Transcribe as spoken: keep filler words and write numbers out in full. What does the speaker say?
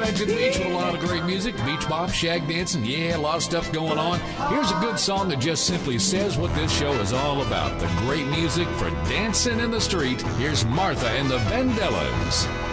Imagine Beach with a lot of great music, beach bop, shag dancing, yeah, a lot of stuff going on. Here's a good song that just simply says what this show is all about. The great music for dancing in the street. Here's Martha and the Vandellas.